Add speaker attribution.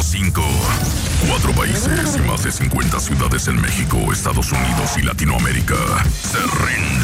Speaker 1: 5. 4 países y más de 50 ciudades en México, Estados Unidos y Latinoamérica se rinden.